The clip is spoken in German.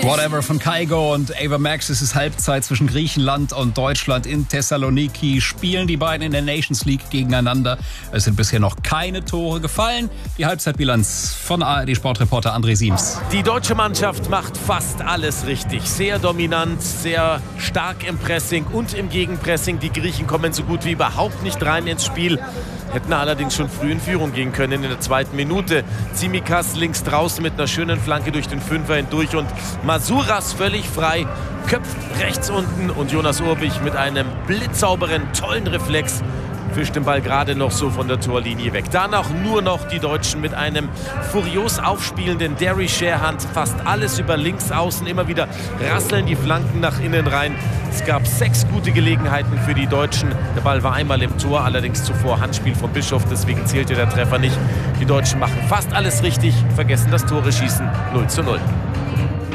Whatever von Kygo und Ava Max. Es ist Halbzeit zwischen Griechenland und Deutschland in Thessaloniki. Spielen die beiden in der Nations League gegeneinander. Es sind bisher noch keine Tore gefallen. Die Halbzeitbilanz von ARD-Sportreporter André Siems. Die deutsche Mannschaft macht fast alles richtig. Sehr dominant, sehr stark im Pressing und im Gegenpressing. Die Griechen kommen so gut wie überhaupt nicht rein ins Spiel. Hätten allerdings schon früh in Führung gehen können in der zweiten Minute. Tsimikas links draußen mit einer schönen Flanke durch den Fünfer hindurch und Masuras völlig frei, köpft rechts unten und Jonas Urbich mit einem blitzsauberen, tollen Reflex fischt den Ball gerade noch so von der Torlinie weg. Danach nur noch die Deutschen mit einem furios aufspielenden Derry Sherhand. Fast alles über links außen. Immer wieder rasseln die Flanken nach innen rein. Es gab 6 gute Gelegenheiten für die Deutschen. Der Ball war einmal im Tor, allerdings zuvor Handspiel von Bischof. Deswegen zählte der Treffer nicht. Die Deutschen machen fast alles richtig, vergessen das Tore schießen. 0:0.